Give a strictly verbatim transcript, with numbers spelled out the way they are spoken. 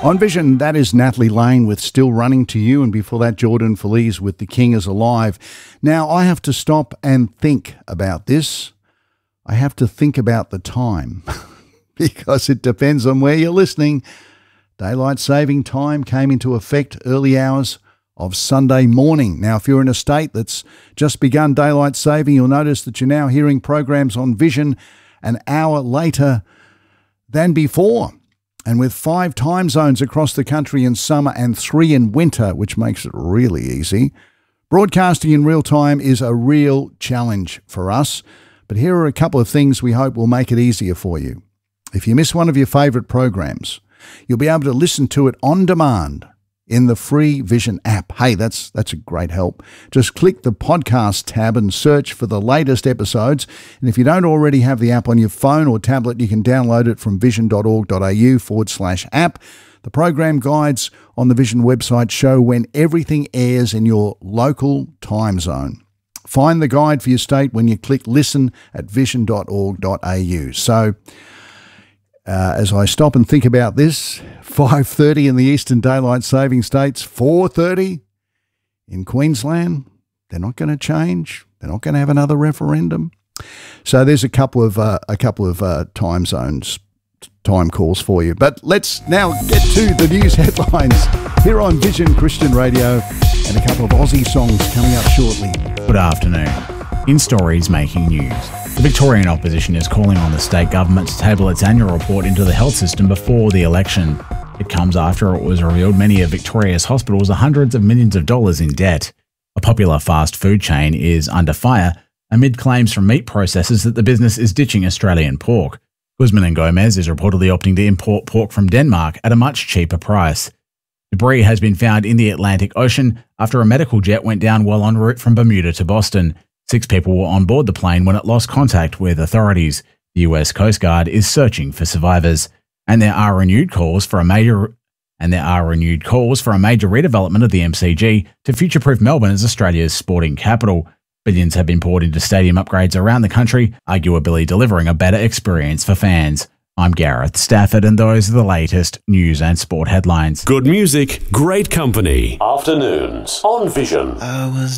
On Vision, that is Natalie Lane with Still Running to You, and before that, Jordan Feliz with The King is Alive. Now, I have to stop and think about this. I have to think about the time because it depends on where you're listening. Daylight saving time came into effect early hours of Sunday morning. Now, if you're in a state that's just begun daylight saving, you'll notice that you're now hearing programs on Vision an hour later than before. And with five time zones across the country in summer and three in winter, which makes it really easy, broadcasting in real time is a real challenge for us. But here are a couple of things we hope will make it easier for you. If you miss one of your favourite programs, you'll be able to listen to it on demand in the free Vision app. Hey, that's that's a great help. Just click the podcast tab and search for the latest episodes. And if you don't already have the app on your phone or tablet, you can download it from vision.org.au forward slash app. The program guides on the Vision website show when everything airs in your local time zone. Find the guide for your state when you click listen at vision dot org dot a u. So, Uh, as I stop and think about this, five thirty in the Eastern Daylight Saving States, four thirty in Queensland. They're not going to change. They're not going to have another referendum. So there's a couple of uh, a couple of uh, time zones, time calls for you. But let's now get to the news headlines here on Vision Christian Radio, and a couple of Aussie songs coming up shortly. Good afternoon. In stories making news. The Victorian opposition is calling on the state government to table its annual report into the health system before the election. It comes after it was revealed many of Victoria's hospitals are hundreds of millions of dollars in debt. A popular fast food chain is under fire amid claims from meat processors that the business is ditching Australian pork. Guzman and Gomez is reportedly opting to import pork from Denmark at a much cheaper price. Debris has been found in the Atlantic Ocean after a medical jet went down while en route from Bermuda to Boston. Six people were on board the plane when it lost contact with authorities. The U S Coast Guard is searching for survivors, and there are renewed calls for a major and there are renewed calls for a major redevelopment of the M C G to future-proof Melbourne as Australia's sporting capital. Billions have been poured into stadium upgrades around the country, arguably delivering a better experience for fans. I'm Gareth Stafford, and those are the latest news and sport headlines. Good music, great company. Afternoons on Vision. I was